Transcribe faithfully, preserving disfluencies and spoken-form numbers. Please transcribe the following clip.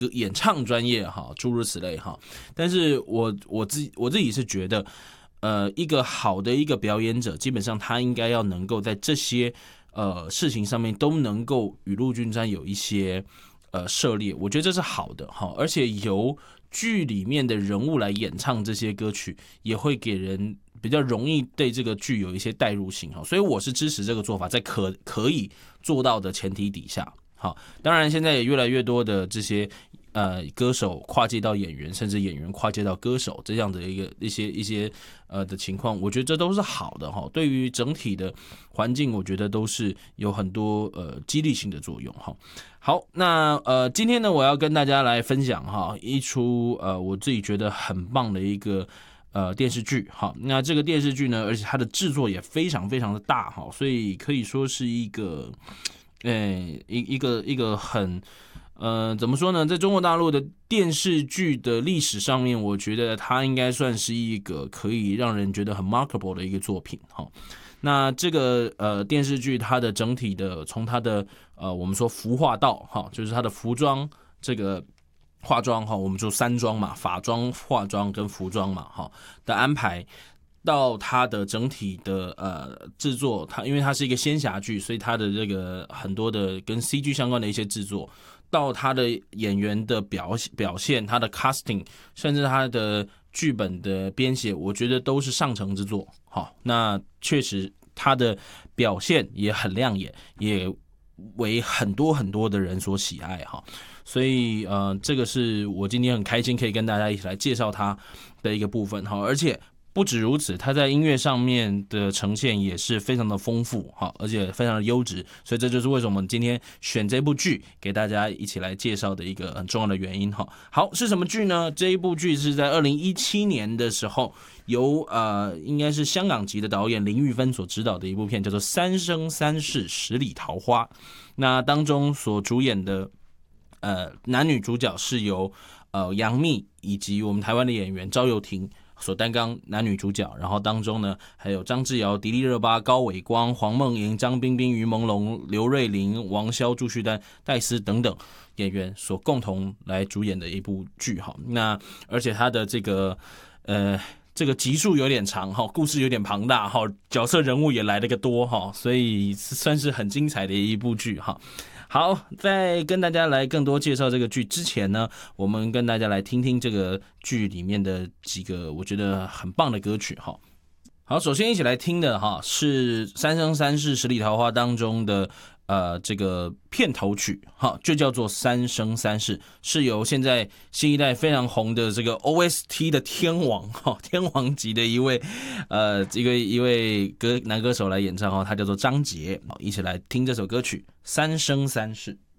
演唱专业哈，诸如此类哈。但是我我自己我自己是觉得，呃，一个好的一个表演者，基本上他应该要能够在这些呃事情上面都能够雨露均沾，有一些呃涉猎，我觉得这是好的哈。而且由剧里面的人物来演唱这些歌曲，也会给人比较容易对这个剧有一些代入性哈。所以我是支持这个做法，在可可以做到的前提底下。好，当然现在也越来越多的这些呃歌手跨界到演员，甚至演员跨界到歌手这样的一个一些一些呃的情况，我觉得这都是好的哈。对于整体的环境，我觉得都是有很多呃激励性的作用哈。好，那呃今天呢，我要跟大家来分享哈一出呃我自己觉得很棒的一个呃电视剧哈。那这个电视剧呢，而且它的制作也非常非常的大哈，所以可以说是一个。诶，一一个一个很，呃，怎么说呢？在中国大陆的电视剧的历史上面，我觉得它应该算是一个可以让人觉得很 remarkable 的一个作品哈。那这个呃电视剧它的整体的从它的呃我们说服化道哈，就是它的服装这个化妆哈，我们说三装嘛，法妆、化妆跟服装嘛哈的安排。到它的整体的呃制作，它因为它是一个仙侠剧，所以它的这个很多的跟 C G 相关的一些制作，到它的演员的表表现，它的 casting， 甚至它的剧本的编写，我觉得都是上乘之作。好，那确实它的表现也很亮眼，也为很多很多的人所喜爱哈。所以呃，这个是我今天很开心可以跟大家一起来介绍它的一个部分哈，而且。不止如此，它在音乐上面的呈现也是非常的丰富哈，而且非常的优质，所以这就是为什么我们今天选这部剧给大家一起来介绍的一个很重要的原因哈。好，是什么剧呢？这一部剧是在二零一七年的时候，由呃应该是香港籍的导演林玉芬所执导的一部片，叫做《三生三世十里桃花》。那当中所主演的呃男女主角是由呃杨幂以及我们台湾的演员赵又廷。所担纲男女主角，然后当中呢还有张智尧、迪丽热巴、高伟光、黄梦莹、张彬彬、于朦胧、刘瑞麟、王骁、祝绪丹、戴思等等演员所共同来主演的一部剧哈。那而且他的这个呃这个集数有点长哈，故事有点庞大哈，角色人物也来了个多哈，所以算是很精彩的一部剧哈。好，在跟大家来更多介绍这个剧之前呢，我们跟大家来听听这个剧里面的几个我觉得很棒的歌曲哈。好，首先一起来听的哈是《三生三世十里桃花》当中的呃这个片头曲哈，就叫做《三生三世》，是由现在新一代非常红的这个 O S T 的天王哈，天王级的一位呃一个一位歌男歌手来演唱哈，他叫做张杰，一起来听这首歌曲《三生三世》。